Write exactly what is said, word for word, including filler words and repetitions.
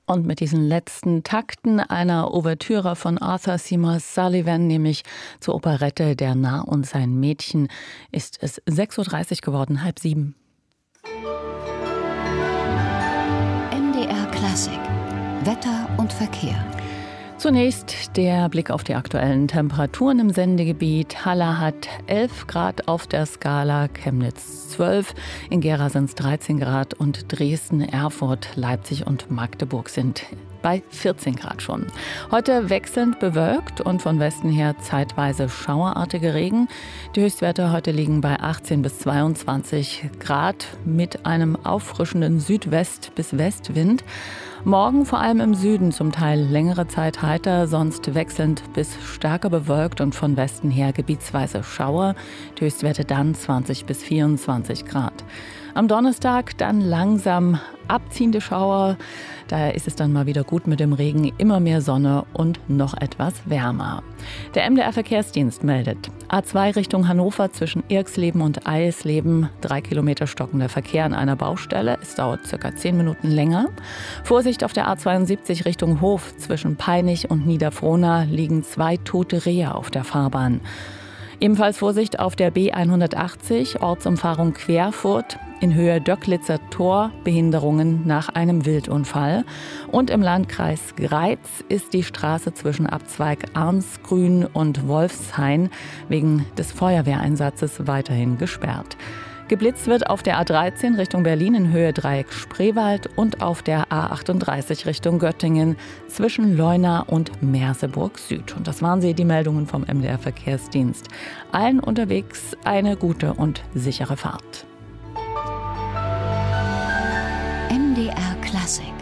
Und mit diesen letzten Takten einer Ouvertüre von Arthur Seymour Sullivan, nämlich zur Operette Der Narr und sein Mädchen, ist es sechs Uhr dreißig geworden, halb sieben. M D R Klassik. Wetter und Verkehr. Zunächst der Blick auf die aktuellen Temperaturen im Sendegebiet. Halle hat elf Grad auf der Skala, Chemnitz zwölf, in Gera sind es dreizehn Grad und Dresden, Erfurt, Leipzig und Magdeburg sind bei vierzehn Grad schon. Heute wechselnd bewölkt und von Westen her zeitweise schauerartige Regen. Die Höchstwerte heute liegen bei achtzehn bis zweiundzwanzig Grad mit einem auffrischenden Südwest- bis Westwind. Morgen vor allem im Süden zum Teil längere Zeit heiter, sonst wechselnd bis stärker bewölkt und von Westen her gebietsweise Schauer. Die Höchstwerte dann zwanzig bis vierundzwanzig Grad. Am Donnerstag dann langsam abziehende Schauer. Daher ist es dann mal wieder gut mit dem Regen, immer mehr Sonne und noch etwas wärmer. Der M D R-Verkehrsdienst meldet: A zwei Richtung Hannover zwischen Irxleben und Eisleben. Drei Kilometer stockender Verkehr an einer Baustelle. Es dauert circa zehn Minuten länger. Vorsicht auf der A zweiundsiebzig Richtung Hof. Zwischen Peinich und Niederfrohna liegen zwei tote Rehe auf der Fahrbahn. Ebenfalls Vorsicht auf der B hundertachtzig, Ortsumfahrung Querfurt, in Höhe Döcklitzer Tor, Behinderungen nach einem Wildunfall. Und im Landkreis Greiz ist die Straße zwischen Abzweig Arnsgrün und Wolfshain wegen des Feuerwehreinsatzes weiterhin gesperrt. Geblitzt wird auf der A dreizehn Richtung Berlin in Höhe Dreieck Spreewald und auf der A achtunddreißig Richtung Göttingen zwischen Leuna und Merseburg Süd. Und das waren sie, die Meldungen vom M D R Verkehrsdienst. Allen unterwegs eine gute und sichere Fahrt. M D R Klassik.